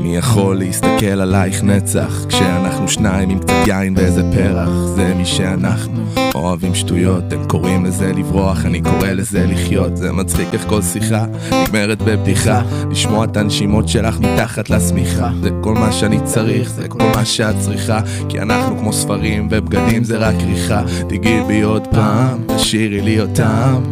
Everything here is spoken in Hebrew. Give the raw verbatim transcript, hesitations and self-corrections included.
אני יכול להסתכל עלייך נצח כשאנחנו שניים עם קצת יין ואיזה פרח. זה מי שאנחנו, אוהבים שטויות, הם קוראים לזה לברוח, אני קורא לזה לחיות. זה מצחיק איך כל שיחה נגמרת בבדיחה, לשמוע את הנשימות שלך מתחת לשמיכה. זה כל מה שאני צריך, זה כל מה שאת צריכה, כי אנחנו כמו ספרים ובגדים זה רק ריחה. תגיעי בי עוד פעם, תשאירי לי אותם.